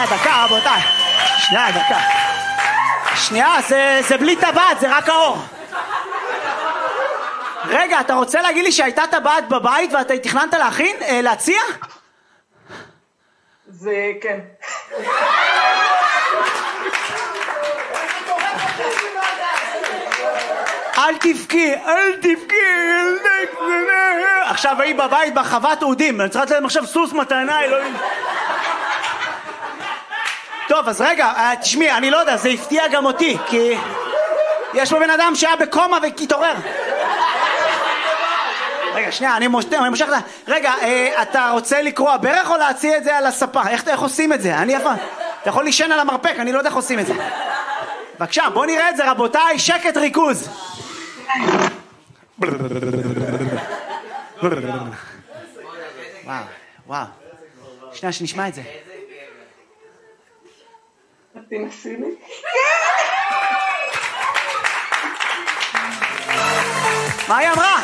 דקה רבותיי. שנייה, דקה. שנייה, זה בלי טבעת, זה רק האור. רגע, אתה רוצה להגיד לי שהייתה טבעת בבית ואתה תכננת להכין? להציע? זה כן. אל תבכי, אל תבכי. עכשיו היא בבית בחוות אודים, אני צריכה להם עכשיו סוס מתנה, אלוהים. טוב, אז רגע, תשמעי, אני לא יודע, זה הפתיע גם אותי, כי יש פה בן אדם שהיה בקומה והתעורר. רגע, שנייה, אני מושך את זה. רגע, אתה רוצה לקרוא ברך או להציע את זה על הספה? איך עושים את זה? אתה יכול לישן על המרפק, אני לא יודע איך עושים את זה. בבקשה, בוא נראה את זה רבותיי, שקט ריכוז. וואו. שנייה, שנשמע את זה. תנסי לי. מה היא אמרה?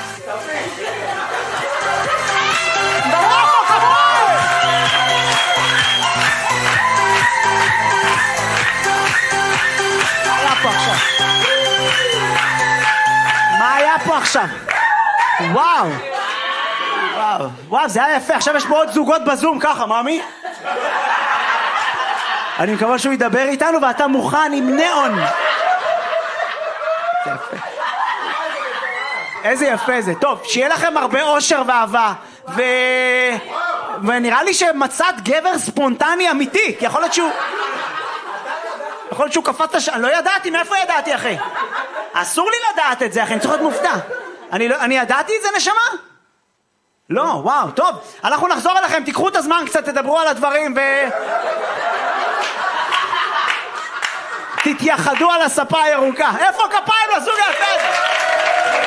מה היה פה עכשיו? וואו, זה היה יפה. עכשיו יש פה עוד זוגות בזום ככה, מאמי? אני מקווה שהוא ידבר איתנו ואתה מוכן עם נאון. זה יפה. איזה יפה זה. טוב, שיהיה לכם הרבה אושר ואהבה. ונראה לי שמצאת גבר ספונטני אמיתי. כי יכול להיות שהוא קפץ אני לא ידעתי, מאיפה ידעתי אחי? אסור לי לדעת את זה אחי, אני צריך להיות מופתע. אני ידעתי את זה נשמה? לא, וואו, טוב. אנחנו נחזור אליכם, תיקחו את הזמן קצת, תדברו על הדברים תתייחדו על הספה הירוקה. איפה כפיים לזוג היפה?